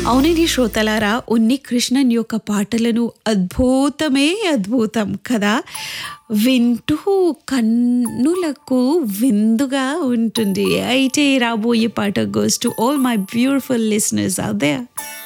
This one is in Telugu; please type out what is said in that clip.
అవునండి శ్రోతలారా, ఉన్ని కృష్ణన్ యొక్క పాటలను అద్భుతమే అద్భుతం కదా! వింటూ కన్నులకు విందుగా ఉంటుంది. అయితే రాబోయే పాట goes to all my beautiful listeners out there.